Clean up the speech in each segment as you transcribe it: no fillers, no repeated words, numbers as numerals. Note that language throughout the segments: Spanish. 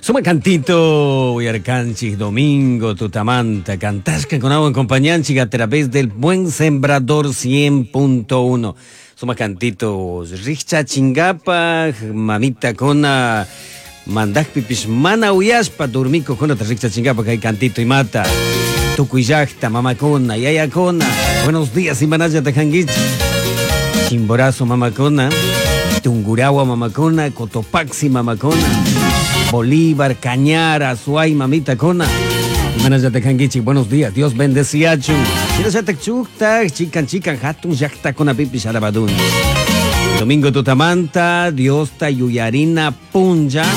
Suma cantito, Uyarcanchis, Domingo, Tutamanta, Cantasca con agua en compañanchi a través del Buen Sembrador 100.1. Suma cantito, Richa Chingapa, Mamita Cona, Mandak Pipis, Mana Uyaspa, Durmico Cona, Richa Chingapa, que hay cantito y mata. Tucuyacta, Mamacona, Yayacona. Buenos días, Imanaya Tajanguich. Chimborazo, Mamacona. Tungurahua, Mamacona. Cotopaxi, Mamacona. Bolívar, Cañara, Azuay, Mamita Cona. Imanaya Tajanguich, buenos días. Dios bendeciachu. Chirasatachukta, chican, hatun, yakta con apipi sharabadun. Domingo Tutamanta, Diosta, Yuyarina, Punja.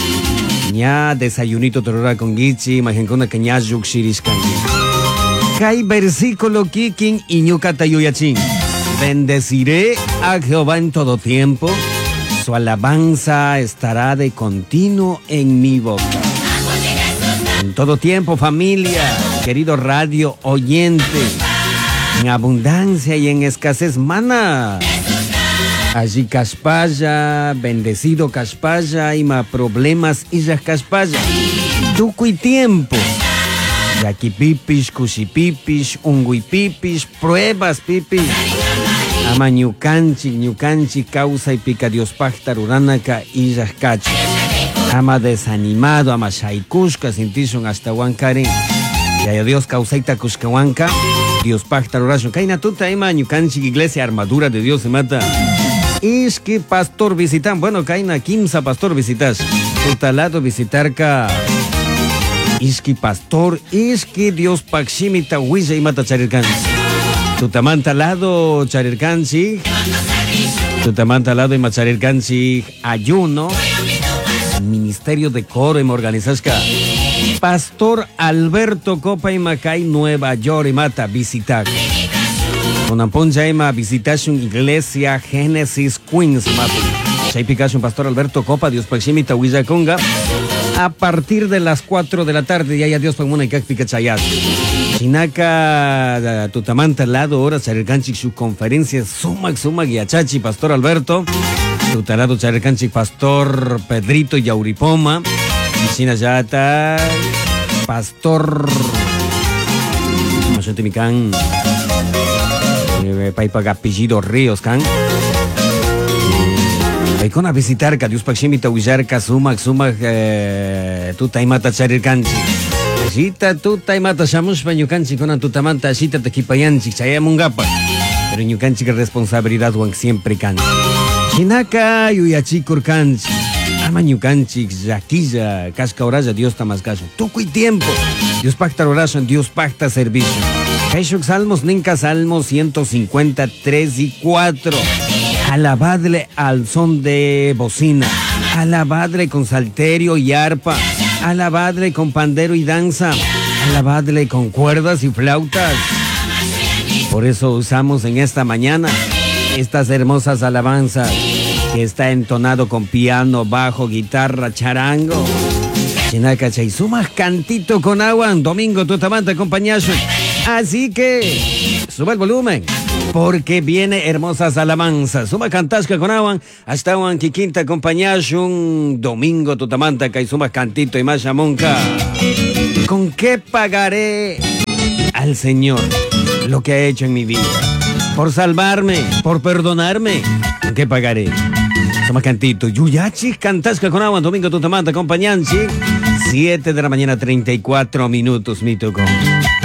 Ña, desayunito torora con Gichi, Majencona, Caña, Yuxiriskangi. Kai versículo Kikin y Ñucata Yuyachin. Bendeciré a Jehová en todo tiempo. Su alabanza estará de continuo en mi boca. En todo tiempo, familia, querido radio oyente, en abundancia y en escasez, mana. Allí Caspaya, bendecido Caspaya, ima problemas y ya Caspaya. Tuco y tiempo. Yaki pipis, cusipipish, unguipipis, pruebas pipis. Ama ñucanchi, causa y pica Dios pacta ruranaka y yascachi. Ama desanimado, ama shaikusca, sintishun hasta huancaren. Ya Dios causaita cuscahuanca, Dios pacta rurashun. Kaina tuta ima ñucanchi, iglesia armadura de Dios se mata. Es que pastor visitan, bueno, Kaina Kimsa pastor visitas. Tutalado visitarca. Es que pastor, es que Dios paximita huilla y mata charircanchi. Tutamanta lado charircanchi. Tutamanta lado y macharircanchi ayuno. Ministerio de coro y organizasca. Pastor Alberto Copa y Macay, Nueva York y mata visitar. Con Amponja Ema visitación iglesia Génesis Queens mata. Chaipicación Pastor Alberto Copa, Dios paximita huilla conga. A partir de las 4 de la tarde, ya Dios pagmona y capica chayat. Chinaca, Tutamanta, lado, hora, Charircanchi, su conferencia, suma, guiachachi, Pastor Alberto. Tutalado, Charircanchi, Pastor Pedrito Yauripoma. Y China Yata, Pastor. No sé, Timican. Paipa Apellido Ríos, Can. Con a visitar que Dios Paximita Huillarca, suma, tuta y mata charircanchi. Asita, tuta y mata shamushpa, ñucanchi con tutamanta, asita tequipayanchi, chayamungapa. Pero ñucanchi que responsabilidad Juan siempre canchi. Chinaca, yuyachikur canchi. Ama ñucanchi, yaquilla, casca oraya, Dios tamascacho. Tuco y tiempo. Dios pacta oración, Dios pacta servicio. Kaishuk Salmos, Ninka Salmos 153 y 4. Alabadle al son de bocina, alabadle con salterio y arpa, alabadle con pandero y danza, alabadle con cuerdas y flautas. Por eso usamos en esta mañana estas hermosas alabanzas que está entonado con piano, bajo, guitarra, charango. Chinaca sumas cantito con agua, Domingo Tutamanta acompañazo. Así que suba el volumen. Porque viene hermosas alabanzas. Suma cantasca con agua, hasta un Kikinta acompañación. Domingo Tutamanta, que suma cantito y más monca. ¿Con qué pagaré al Señor lo que ha hecho en mi vida? Por salvarme, por perdonarme. ¿Con qué pagaré? Suma cantito. Yuyachi, cantasca con agua, Domingo Tutamanta acompañanchi. 7 de la mañana, 34 minutos, mi tocó.